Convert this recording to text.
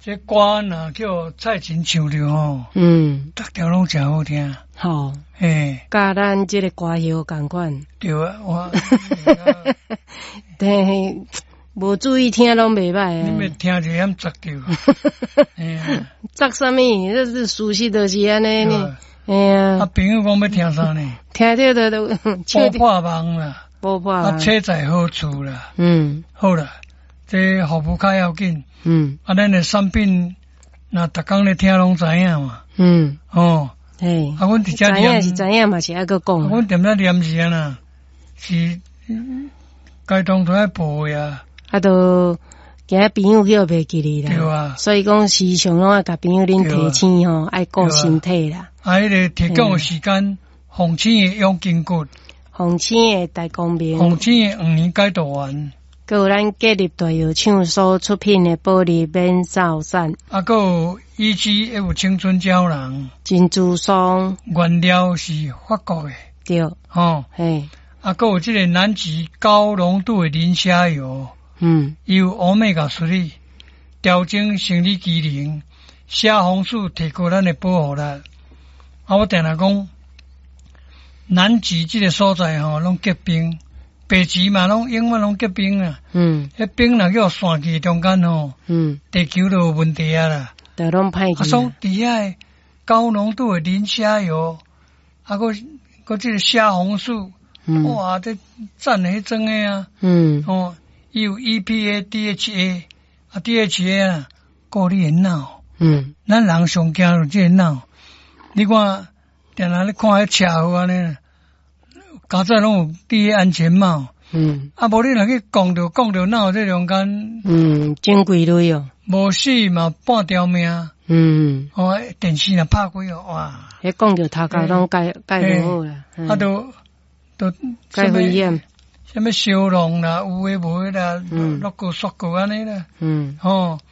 这歌呐叫蔡琴唱着吼，逐条拢真好听。 好， 嘿， 甲咱这个歌谣同款。 对啊，我， 对，无注意听拢袂歹你咪啊。 听就嫌杂着。哎呀， 杂啥物？这是熟悉就是安尼呢。哎啊， 呀， 朋友讲要听啥呢？ 听着都波破网啦， 无破啊，车载好处啦。好啦，这服务较要紧。啊，咱的产品，那逐工咧听拢知影嘛。哦， 嘿， 啊，阮伫遮知影是知影嘛，是爱个讲。 阮踮咧念是安那，是该当都爱报呀。 啊，都今仔朋友叫袂记哩啦。 对啊。 所以讲时常拢爱甲朋友恁提醒吼，爱顾身体啦。 啊，迄个提供的时间，红青的养筋骨， 红青的大光明， 红青的5年解毒丸， 佮有咱隔入大药厂所出品的保利免燥散， 啊，佮有EG 还有青春胶囊， 珍珠霜， 原料是法国的， 对， 吼， 嘿， 啊，佮有这个南极高浓度的磷虾油，有欧米伽3，调整生理机能，虾红素提高咱的保护力。啊，我定来讲，南极这个所在吼，拢结冰，北极嘛，拢永远拢结冰啊。迄冰若叫散去中间吼，地球就有问题啊啦。 都拢歹去。 啊，所以底下高浓度的磷虾油，啊，佮这个虾红素，哇，这赞的迄种的啊。哦，伊有 EPA、DHA， 啊 ，DHA 啊，顾你的脑。咱人上惊就这个脑。你看，定下咧看迄车祸安尼，加载拢有第一安全帽。啊，无你若去讲着脑这中间， 真贵类哦， 无死嘛半条命。哦，电视若拍开哦，哇！ 迄讲着头壳拢解无好啦， 啊，都解危险， 什么烧弄啦，有诶无诶啦，落过刷过安尼啦。